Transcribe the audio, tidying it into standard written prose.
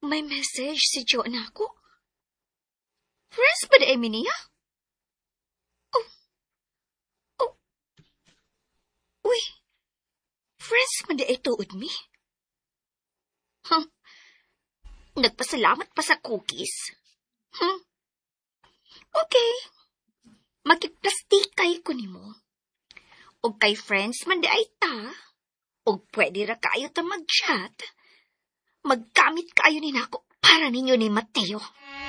May message si Jo na ako. Friends ba da emi niya? Oh. Uy. Friends man da ituod mi? Nagpasalamat pa sa cookies? Okay. Magiplastikay ko nimo. Og kay friends man da ay ta. Og pwede ra kayo ta mag-chat. Magkamit kayo ni nako para ninyo ni Mateo.